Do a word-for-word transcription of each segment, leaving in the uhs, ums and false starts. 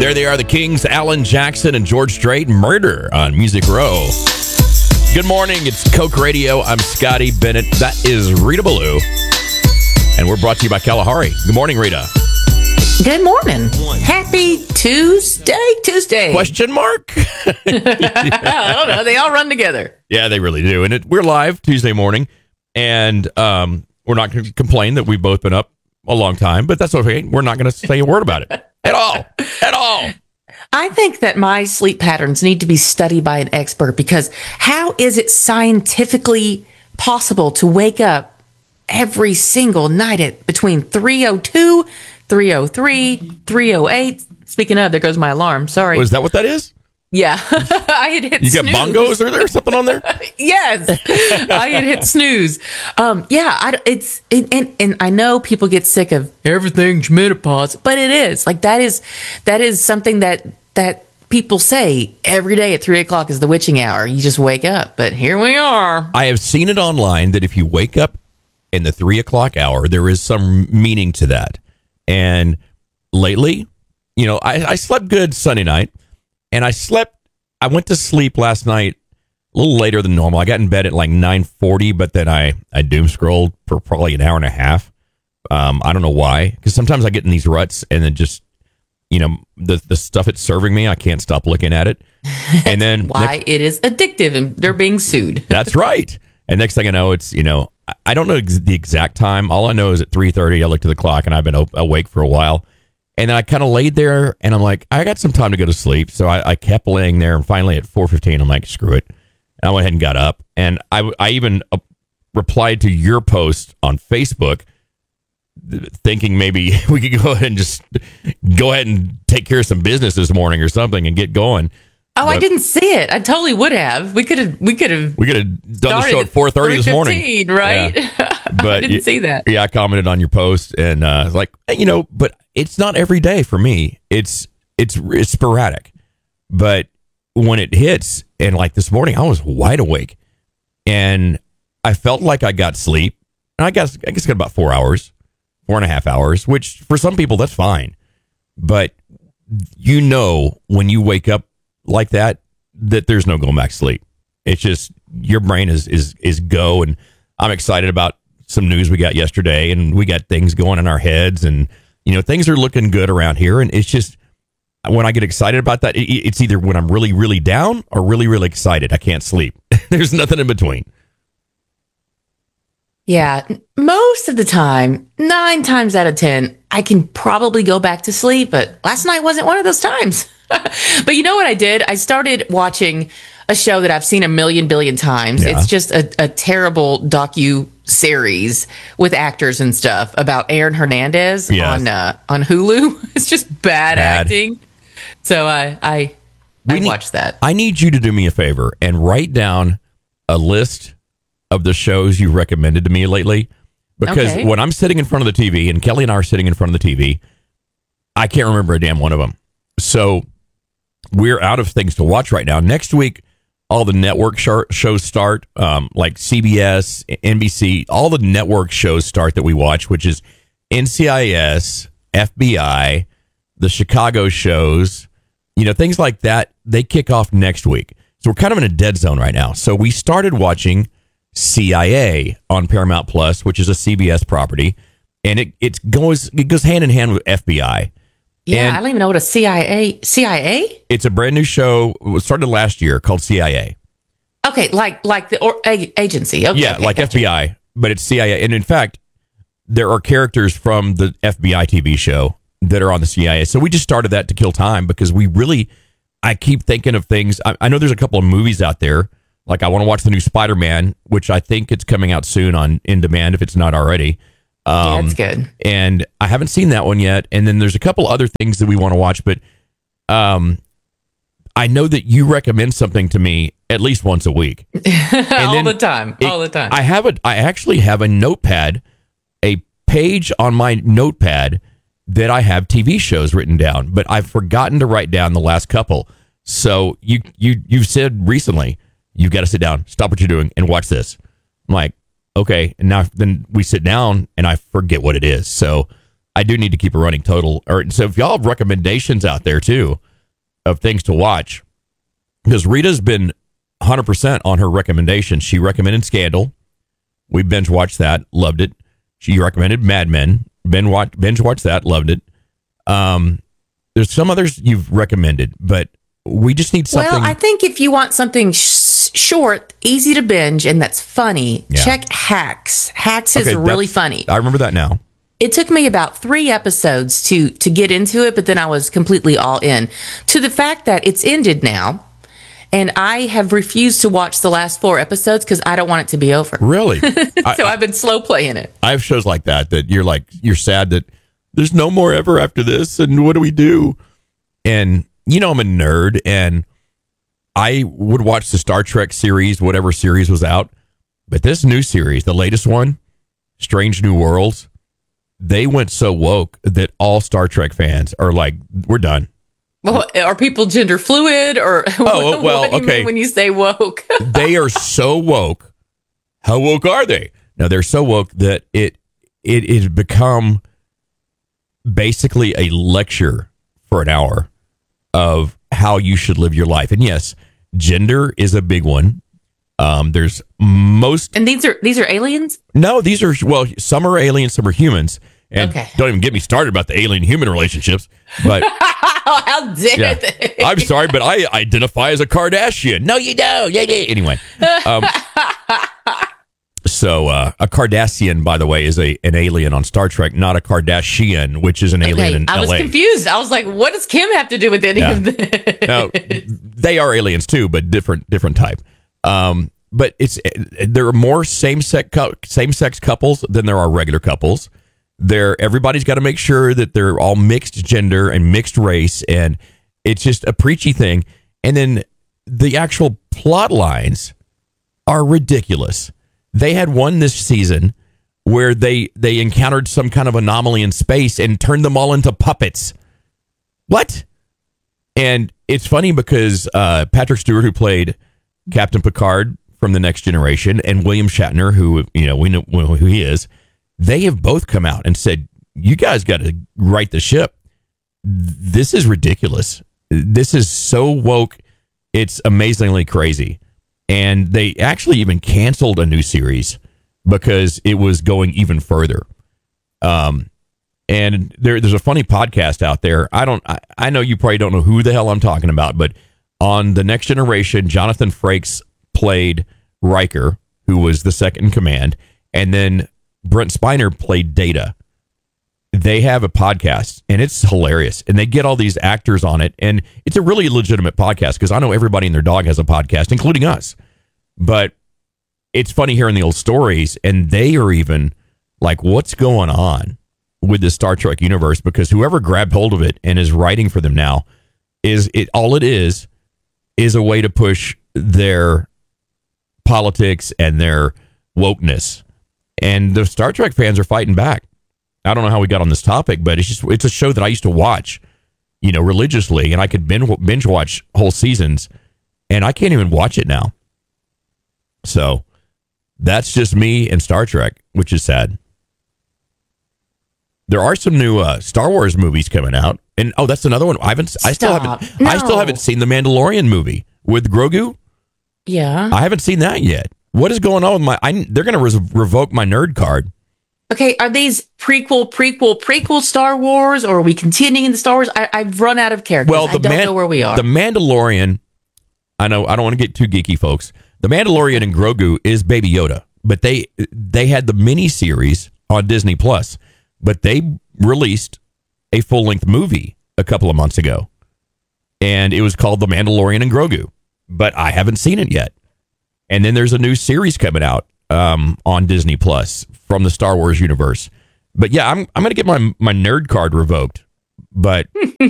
There they are, the Kings, Alan Jackson and George Strait, Murder on Music Row. Good morning, it's Coke Radio. I'm Scotty Bennett. That is Rita Ballou. And we're brought to you by Kalahari. Good morning, Rita. Good morning. Happy Tuesday, Tuesday. Question mark? I don't know. They all run together. Yeah, they really do. And it, we're live Tuesday morning. And um, we're not going to complain that we've both been up a long time. But that's okay. We're not going to say a word about it. At all. At all. I think that my sleep patterns need to be studied by an expert, because how is it scientifically possible to wake up every single night at between three oh two, three oh three, three oh eight? Speaking of, there goes my alarm. Sorry. Oh, is that what that is? Yeah. I had hit You snooze. got bongos or there something on there? Yes. I had hit snooze. Um, yeah, I, it's, it, and, and I know people get sick of everything's menopause, but it is like, that is, that is something that, that people say every day at three o'clock is the witching hour. You just wake up, but here we are. I have seen it online that if you wake up in the three o'clock hour, there is some meaning to that. And lately, you know, I, I slept good Sunday night. And I slept, I went to sleep last night a little later than normal. I got in bed at like nine forty, but then I, I doom scrolled for probably an hour and a half. Um, I don't know why, because sometimes I get in these ruts and then just, you know, the, the stuff it's serving me, I can't stop looking at it. And then why next, it is addictive and they're being sued. That's right. And next thing I know, it's, you know, I, I don't know ex- the exact time. All I know is at three thirty, I looked at the clock and I've been op- awake for a while. And then I kind of laid there and I'm like, I got some time to go to sleep. So I, I kept laying there. And finally at four fifteen, I'm like, screw it. And I went ahead and got up. And I, I even uh, replied to your post on Facebook, th- thinking maybe we could go ahead and just go ahead and take care of some business this morning or something and get going. Oh, But I didn't see it. I totally would have. We could have. We could have. we could have done the show at four thirty this morning. Right? Yeah. But I didn't y- see that. Yeah, I commented on your post and uh, like, you know, but it's not every day for me. It's it's it's sporadic. But when it hits, and like this morning, I was wide awake, and I felt like I got sleep. And I guess I guess I got about four hours, four and a half hours, which for some people that's fine. But you know, when you wake up like that, that there's no going back to sleep. It's just your brain is is is go, and I'm excited about some news we got yesterday, and we got things going in our heads, and you know, things are looking good around here. And it's just, when I get excited about that, it, it's either when I'm really, really down or really, really excited. I can't sleep. There's nothing in between. Yeah, most of the time, nine times out of ten, I can probably go back to sleep. But last night wasn't one of those times. But you know what I did? I started watching a show that I've seen a million billion times. Yeah. It's just a, a terrible docu series with actors and stuff about Aaron Hernandez Yes. on uh, on Hulu. It's just bad, Bad. acting. So I I, We I need- watched that. I need you to do me a favor and write down a list of the shows you recommended to me lately. Because Okay. when I'm sitting in front of the T V, and Kelly and I are sitting in front of the T V, I can't remember a damn one of them. So we're out of things to watch right now. Next week, all the network sh- shows start, um, like C B S, N B C, all the network shows start that we watch, which is N C I S, F B I, the Chicago shows, you know, things like that. They kick off next week. So we're kind of in a dead zone right now. So we started watching C I A on Paramount Plus, which is a C B S property, and it it goes it goes hand in hand with F B I. Yeah, And I don't even know what a C I A C I A. it's a brand new show. It was started last year called C I A. Okay, like like the or, a, agency. Okay, Yeah, okay, like gotcha. F B I, but it's C I A. And in fact, there are characters from the F B I T V show that are on the C I A. So we just started that to kill time because we really, I keep thinking of things. I, I know there's a couple of movies out there. Like I want to watch the new Spider-Man, which I think it's coming out soon on In Demand if it's not already. Yeah, Um, that's good. And I haven't seen that one yet. And then there's a couple other things that we want to watch, but um, I know that you recommend something to me at least once a week. all then the time. It- all the time. I have a, I actually have a notepad, a page on my notepad that I have T V shows written down, but I've forgotten to write down the last couple. So you, you, you've said recently, you've got to sit down, stop what you're doing and watch this. I'm like, okay. And now then we sit down and I forget what it is. So I do need to keep a running total. Or so if y'all have recommendations out there too of things to watch, because Rita's been one hundred percent on her recommendations. She recommended Scandal. We binge watched that, loved it. She recommended Mad Men. Binge watch, binge watched that, loved it. Um, there's some others you've recommended, but we just need something. Well, I think if you want something sh- short, easy to binge, and that's funny, yeah. check Hacks. Hacks is okay, really funny. I remember that now. It took me about three episodes to to get into it, but then I was completely all in. To the fact that it's ended now, and I have refused to watch the last four episodes because I don't want it to be over. Really? so I, I've been slow playing it. I have shows like that that you're like you're sad that there's no more ever after this, and what do we do? And you know I'm a nerd, and I would watch the Star Trek series, whatever series was out, but this new series, the latest one, Strange New Worlds. They went so woke that all Star Trek fans are like, we're done. Well, are people gender fluid or oh, well, what do you okay. mean when you say woke? They are so woke. How woke are they? Now they're so woke that it it has become basically a lecture for an hour of how you should live your life. And yes, gender is a big one. Um, there's most, and these are these are aliens. No, these are well, some are aliens, some are humans. And okay. Don't even get me started about the alien human relationships. But how dare yeah, they? I'm sorry, but I identify as a Kardashian. No, you don't. Yeah, yeah. Anyway, um, so uh, a Cardassian, by the way, is a an alien on Star Trek, not a Kardashian, which is an okay, alien in I was L A. confused. I was like, what does Kim have to do with any yeah. of this? Now, they are aliens too, but different different type. Um, but it's there are more same sex same sex couples than there are regular couples. There, everybody's got to make sure that they're all mixed gender and mixed race, and it's just a preachy thing. And then the actual plot lines are ridiculous. They had one this season where they they encountered some kind of anomaly in space and turned them all into puppets. What? And it's funny because uh, Patrick Stewart, who played Captain Picard from The Next Generation, and William Shatner, who, you know, we know who he is, they have both come out and said, you guys got to right the ship. This is ridiculous. This is so woke. It's amazingly crazy. And they actually even canceled a new series because it was going even further. Um, and there, there's a funny podcast out there. I don't, I, I know you probably don't know who the hell I'm talking about, but on The Next Generation, Jonathan Frakes played Riker, who was the second in command, and then Brent Spiner played Data. They have a podcast, and it's hilarious. And they get all these actors on it, and it's a really legitimate podcast because I know everybody and their dog has a podcast, including us. But it's funny hearing the old stories, and they are even like, what's going on with the Star Trek universe? Because whoever grabbed hold of it and is writing for them now is it all it is is a way to push their politics and their wokeness. And the Star Trek fans are fighting back. I don't know how we got on this topic, but it's just it's a show that I used to watch, you know, religiously, and I could binge, binge watch whole seasons, and I can't even watch it now. So that's just me and Star Trek, which is sad. There are some new uh, Star Wars movies coming out, and oh, that's another one. I haven't. I still Stop. haven't. No. I still haven't seen the Mandalorian movie with Grogu. Yeah, I haven't seen that yet. What is going on with my? I, they're going to re- revoke my nerd card. Okay, are these prequel, prequel, prequel Star Wars, or are we continuing the Star Wars? I, I've run out of characters. Well, the I don't Man- know where we are. The Mandalorian. I know. I don't want to get too geeky, folks. The Mandalorian and Grogu is Baby Yoda, but they they had the mini series on Disney Plus, but they released a full length movie a couple of months ago, and it was called The Mandalorian and Grogu. But I haven't seen it yet. And then there's a new series coming out um, on Disney Plus from the Star Wars universe. But yeah, I'm I'm gonna get my my nerd card revoked. But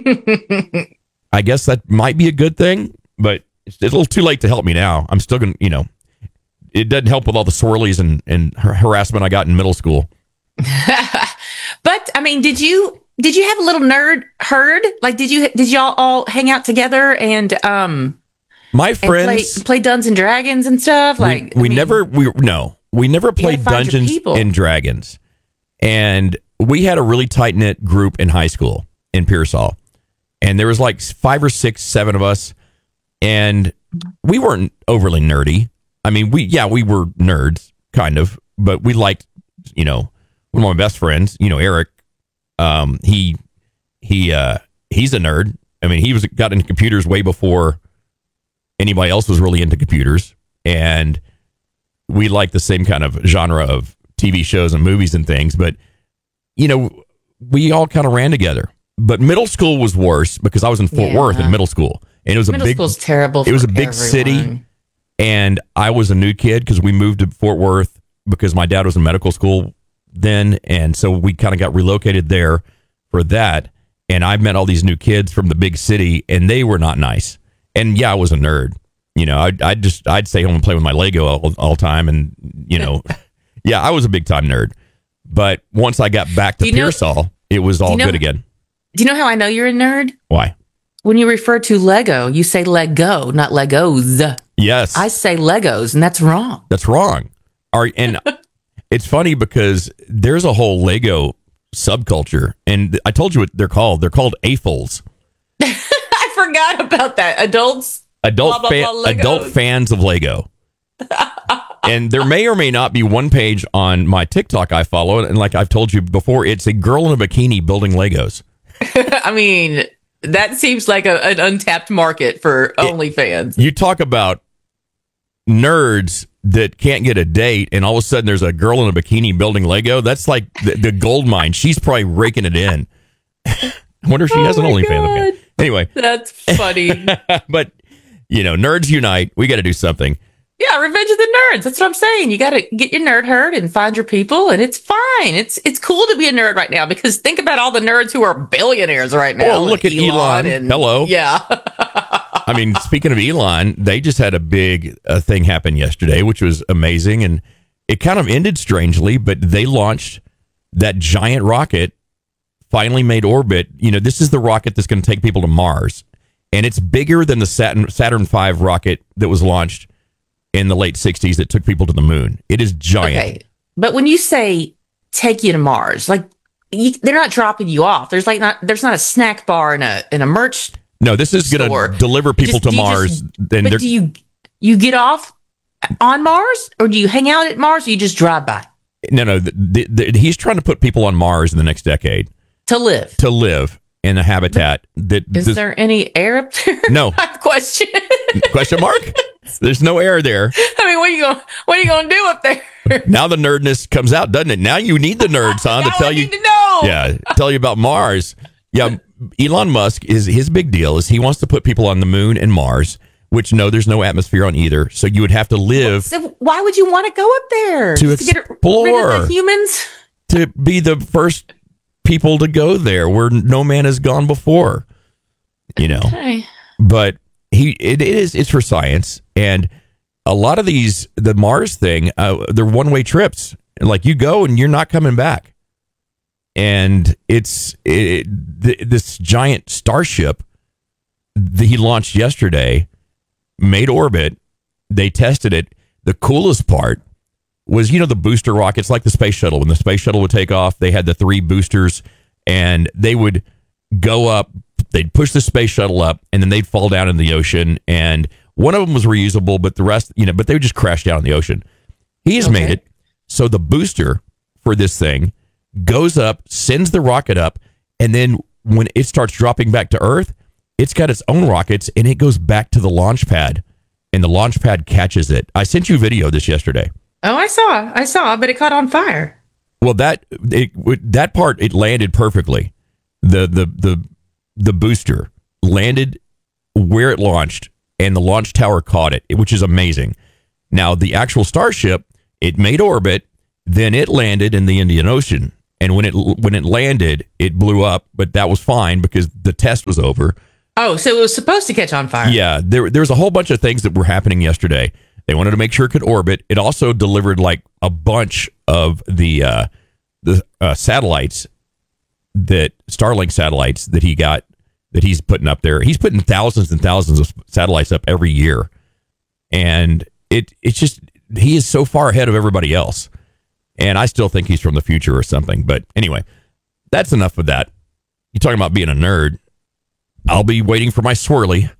I guess that might be a good thing. But it's a little too late to help me now. I'm still gonna, you know, it doesn't help with all the swirlies and and harassment I got in middle school. But I mean, did you did you have a little nerd herd? Like, did you did y'all all hang out together and um? My and friends play, play Dungeons and Dragons and stuff. Like we, we I mean, never we no we never played find your Dungeons people. and Dragons, and we had a really tight knit group in high school in Pearsall, and there was like five or six, seven of us, and we weren't overly nerdy. I mean, we yeah, we were nerds, kind of, but we liked, you know, one of my best friends, you know, Eric. Um, he he uh, he's a nerd. I mean, he was got into computers way before anybody else was really into computers, and we like the same kind of genre of T V shows and movies and things. But you know, we all kind of ran together. But middle school was worse because I was in Fort Yeah. Worth in middle school, and it was Middle a big school's terrible. It was a for big everyone. city. And I was a new kid because we moved to Fort Worth because my dad was in medical school then. And so we kind of got relocated there for that. And I met all these new kids from the big city, and they were not nice. And yeah, I was a nerd. You know, I'd, I'd just, I'd stay home and play with my Lego all, all the time. And, you know, yeah, I was a big time nerd. But once I got back to Do you know- Pearsall, it was all you know- good again. Do you know how I know you're a nerd? Why? When you refer to Lego, you say Lego, not Legos. Yes. I say Legos, and that's wrong. That's wrong. Are and it's funny because there's a whole Lego subculture, and I told you what they're called. They're called A F Os. I forgot about that. Adults. Adult Blah, blah, fa- blah, Legos. adult fans of Lego. And there may or may not be one page on my TikTok I follow, and like I've told you before, it's a girl in a bikini building Legos. I mean, that seems like a, an untapped market for OnlyFans. You talk about nerds that can't get a date, and all of a sudden there's a girl in a bikini building Lego. That's like the, the gold mine. She's probably raking it in. I wonder if she Oh has an my OnlyFans God. account. Anyway, That's funny. but you know, nerds unite. We got to do something. Yeah, Revenge of the Nerds. That's what I'm saying. You got to get your nerd herd and find your people, and it's fine. It's it's cool to be a nerd right now because think about all the nerds who are billionaires right now. Oh, look at Elon. Hello. Yeah. I mean, speaking of Elon, they just had a big uh, thing happen yesterday, which was amazing, and it kind of ended strangely. But they launched that giant rocket, finally made orbit. You know, this is the rocket that's going to take people to Mars, and it's bigger than the Saturn Saturn V rocket that was launched in the late sixties that took people to the moon. It is giant. Okay. But when you say take you to Mars, like you, they're not dropping you off. There's like not there's not a snack bar and a and a merch. No, this is going Store. to deliver people Just- to do you Mars. just- then But they're do you you get off on Mars, or do you hang out at Mars, or you just drive by no, no. The, the, the, he's trying to put people on Mars in the next decade to live? to live in a habitat that. Is this- there any air up there? No. Question. Question mark? There's no air there. I mean, what are you going? What are you going to do up there? Now the nerdness comes out, doesn't it? Now you need the nerds, huh, to Now tell I you. need to know. Yeah, tell you about Mars. Yeah, Elon Musk is his big deal is he wants to put people on the moon and Mars, which no, there's no atmosphere on either. So you would have to live So why would you want to go up there To Just get rid explore. of the humans? to be the first people to go there where no man has gone before. You know, Okay. but he it, it is it's for science, and a lot of these the Mars thing, uh, they're one way trips. Like you go and you're not coming back. And it's it, th- this giant starship that he launched yesterday, made orbit. They tested it. The coolest part was, you know, the booster rockets, like the space shuttle. When the space shuttle would take off, they had the three boosters, and they would go up. They'd push the space shuttle up, and then they'd fall down in the ocean. And one of them was reusable, but the rest, you know, but they would just crash down in the ocean. He's Okay. made it so the booster for this thing goes up, sends the rocket up, and then when it starts dropping back to Earth, it's got its own rockets, and it goes back to the launch pad, and the launch pad catches it. I sent you a video of this yesterday. Oh, I saw. I saw, but it caught on fire. Well, that it, that part it landed perfectly. The the the the booster landed where it launched, and the launch tower caught it, which is amazing. Now, the actual Starship, it made orbit, then it landed in the Indian Ocean, and when it when it landed, it blew up, but that was fine because the test was over. Oh, so it was supposed to catch on fire. Yeah, there there was a whole bunch of things that were happening yesterday. They wanted to make sure it could orbit. It also delivered like a bunch of the uh, the uh, satellites that Starlink satellites that he got that he's putting up there. He's putting thousands and thousands of satellites up every year, and it it's just he is so far ahead of everybody else. And I still think he's from the future or something. But anyway, that's enough of that. You talking about being a nerd? I'll be waiting for my swirly.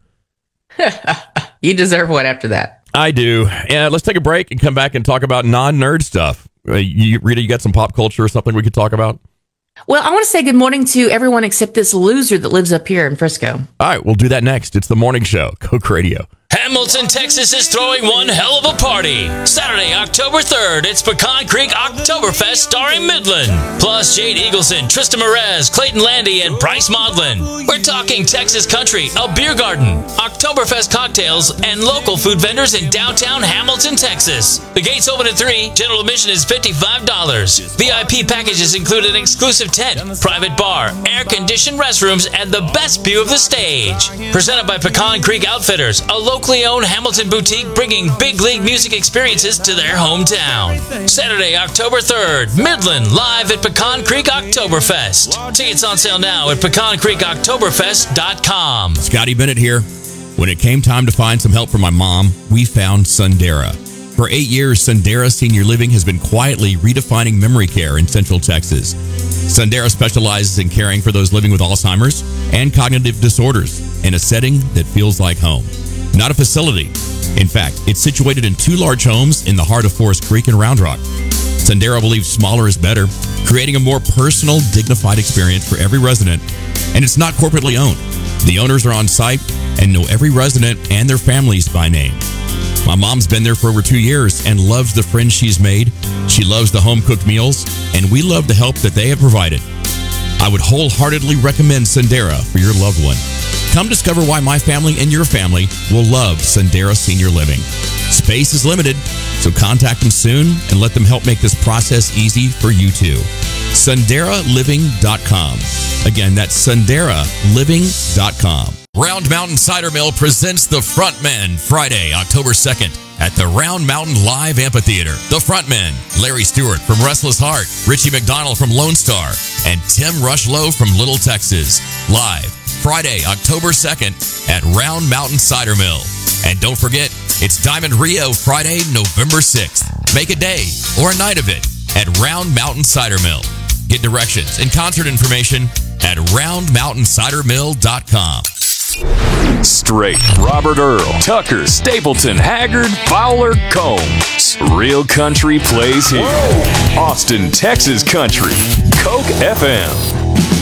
You deserve one after that. I do. Yeah, let's take a break and come back and talk about non-nerd stuff. Uh, you, Rita, you got some pop culture or something we could talk about? Well, I want to say good morning to everyone except this loser that lives up here in Frisco. All right, we'll do that next. It's the morning show, Coke Radio. Hamilton, Texas is throwing one hell of a party. Saturday, October third, it's Pecan Creek Oktoberfest starring Midland. Plus Jade Eagleson, Trista Merez, Clayton Landy, and Bryce Maudlin. We're talking Texas country, a beer garden, Oktoberfest cocktails, and local food vendors in downtown Hamilton, Texas. The gates open at three. General admission is fifty-five dollars. V I P packages include an exclusive tent, private bar, air-conditioned restrooms, and the best view of the stage. Presented by Pecan Creek Outfitters, a local locally owned Hamilton boutique bringing big league music experiences to their hometown. Saturday, October third, Midland live at Pecan Creek Oktoberfest. Tickets on sale now at pecan creek oktoberfest dot com. Scotty Bennett here. When it came time to find some help for my mom, we found Sundera. For eight years, Sundera Senior Living has been quietly redefining memory care in Central Texas. Sundera specializes in caring for those living with Alzheimer's and cognitive disorders in a setting that feels like home. Not a facility. In fact, it's situated in two large homes in the heart of Forest Creek and Round Rock. Sundera believes smaller is better, creating a more personal, dignified experience for every resident, and it's not corporately owned. The owners are on site and know every resident and their families by name. My mom's been there for over two years and loves the friends she's made. She loves the home-cooked meals, and we love the help that they have provided. I would wholeheartedly recommend Sundera for your loved one. Come discover why my family and your family will love Sundera Senior Living. Space is limited, so contact them soon and let them help make this process easy for you too. Sundera Living dot com. Again, that's Sundera Living dot com. Round Mountain Cider Mill presents The Frontmen Friday, October second at the Round Mountain Live Amphitheater. The Frontmen, Larry Stewart from Restless Heart, Richie McDonald from Lone Star, and Tim Rushlow from Little Texas. Live Friday, October second at Round Mountain Cider Mill. And don't forget, it's Diamond Rio Friday, November sixth. Make a day or a night of it at Round Mountain Cider Mill. Get directions and concert information at round mountain cider mill dot com. Straight, Robert Earl, Tucker, Stapleton, Haggard, Fowler, Combs. Real country plays here. Austin, Texas country. Coke F M.